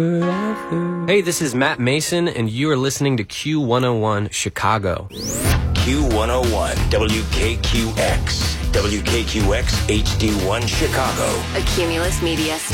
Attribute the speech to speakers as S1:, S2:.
S1: Hey, this is Matt Mason, and you are listening to Q101 Chicago.
S2: Q101 WKQX HD1 Chicago.
S3: A Cumulus Media